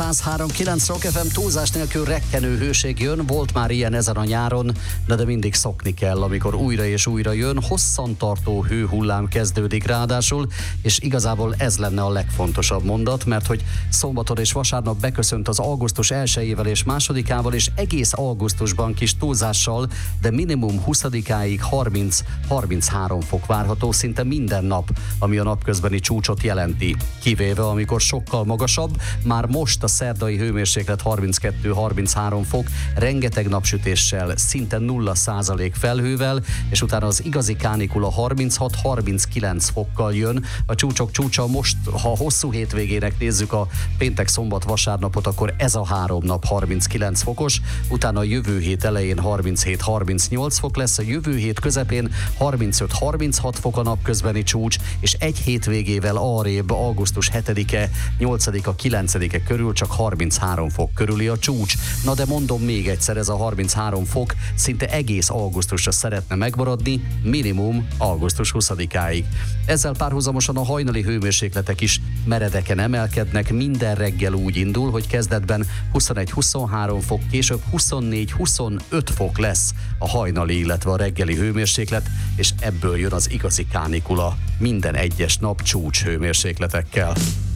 103.9 Rock FM, túlzás nélkül rekkenő hőség jön, volt már ilyen ezen a nyáron, de mindig szokni kell, amikor újra és újra jön, hosszantartó hőhullám kezdődik ráadásul, és igazából ez lenne a legfontosabb mondat, mert hogy szombaton és vasárnap beköszönt az augusztus 1-ével és 2-ával, és egész augusztusban kis túlzással, de minimum 20-áig 30-33 fok várható szinte minden nap, ami a napközbeni csúcsot jelenti. Kivéve, amikor sokkal magasabb, már most a szerdai hőmérséklet 32-33 fok, rengeteg napsütéssel, szinte 0% felhővel, és utána az igazi kánikula 36-39 fokkal jön. A csúcsok csúcsa most, ha hosszú hétvégének nézzük a péntek-szombat-vasárnapot, akkor ez a 3 nap 39 fokos, utána a jövő hét elején 37-38 fok lesz, a jövő hét közepén 35-36 fok a napközbeni csúcs, és egy hétvégével arrébb augusztus 7-e, 8-a, 9-e körül csak 33 fok körüli a csúcs. Na de mondom még egyszer, ez a 33 fok szinte egész augusztusra szeretne megmaradni, minimum augusztus 20-áig. Ezzel párhuzamosan a hajnali hőmérsékletek is meredeken emelkednek, minden reggel úgy indul, hogy kezdetben 21-23 fok, később 24-25 fok lesz a hajnali, illetve a reggeli hőmérséklet, és ebből jön az igazi kánikula minden egyes nap csúcs hőmérsékletekkel.